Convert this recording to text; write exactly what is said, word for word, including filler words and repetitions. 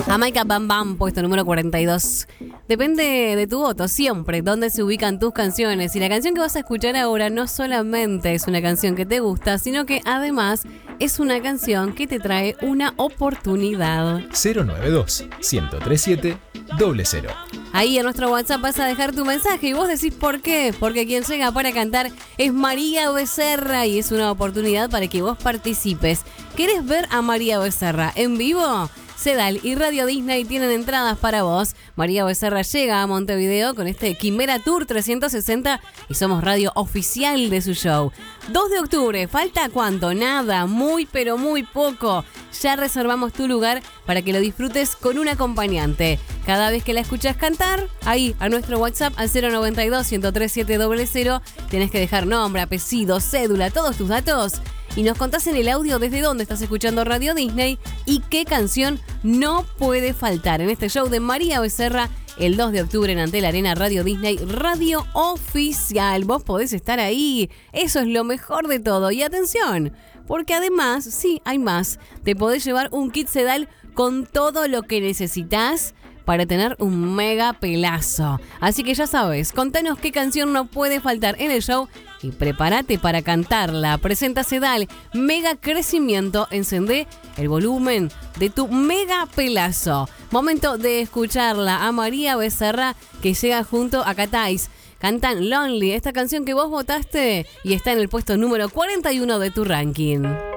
Jamaica Bam Bam, puesto número cuarenta y dos. Depende de tu voto, siempre, dónde se ubican tus canciones. Y la canción que vas a escuchar ahora no solamente es una canción que te gusta, sino que además es una canción que te trae una oportunidad. cero nueve dos, uno cero tres siete, cero cero. Ahí en nuestro WhatsApp vas a dejar tu mensaje y vos decís por qué. Porque quien llega para cantar es María Becerra y es una oportunidad para que vos participes. ¿Querés ver a María Becerra en vivo? Sedal y Radio Disney tienen entradas para vos. María Becerra llega a Montevideo con este Quimera Tour trescientos sesenta y somos radio oficial de su show. dos de octubre, ¿falta cuánto? Nada, muy pero muy poco. Ya reservamos tu lugar para que lo disfrutes con un acompañante. Cada vez que la escuchas cantar, ahí a nuestro WhatsApp al cero noventa y dos, uno tres siete cero cero, tenés que dejar nombre, apellido, cédula, todos tus datos. Y nos contás en el audio desde dónde estás escuchando Radio Disney y qué canción no puede faltar en este show de María Becerra el dos de octubre en Antel Arena. Radio Disney, radio oficial. Vos podés estar ahí. Eso es lo mejor de todo. Y atención, porque además, sí, hay más. Te podés llevar un kit Sedal con todo lo que necesitas para tener un mega pelazo. Así que ya sabes, contanos qué canción no puede faltar en el show y prepárate para cantarla. Presenta Sedal, mega crecimiento, encendé el volumen de tu mega pelazo. Momento de escucharla a María Becerra que llega junto a Catais. Cantan Lonely, esta canción que vos votaste y está en el puesto número cuarenta y uno de tu ranking.